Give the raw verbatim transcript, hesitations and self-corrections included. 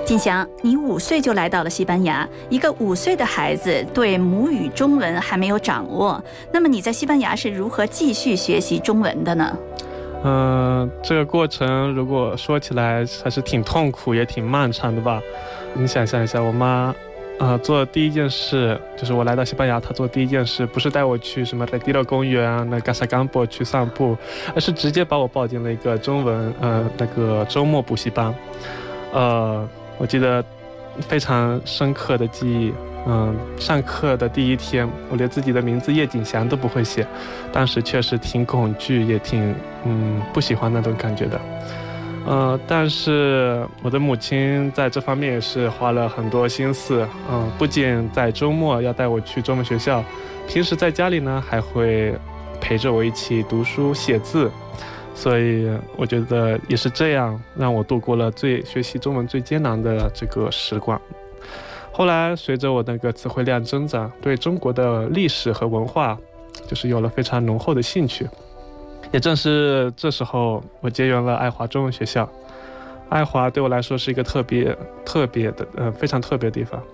金祥，你五岁就来到了西班牙，一个五岁的孩子对母语中文还没有掌握，那么你在西班牙是如何继续学习中文的呢？ 嗯、呃，这个过程如果说起来还是挺痛苦也挺漫长的吧。你想象一下，我妈呃做的第一件事就是我来到西班牙，她做的第一件事不是带我去什么 Retiro 公园啊、那 Casa Campo 去散步，而是直接把我报进了一个中文呃那个周末补习班。呃，我记得非常深刻的记忆。嗯，上课的第一天，我连自己的名字叶锦祥都不会写，当时确实挺恐惧，也挺嗯不喜欢那种感觉的。呃，但是我的母亲在这方面也是花了很多心思，嗯，不仅在周末要带我去中文学校，平时在家里呢还会陪着我一起读书写字，所以我觉得也是这样让我度过了最学习中文最艰难的这个时光。后来随着我那个词汇量增长，对中国的历史和文化就是有了非常浓厚的兴趣。也正是这时候，我结缘了爱华中文学校。爱华对我来说是一个特别特别的呃非常特别的地方。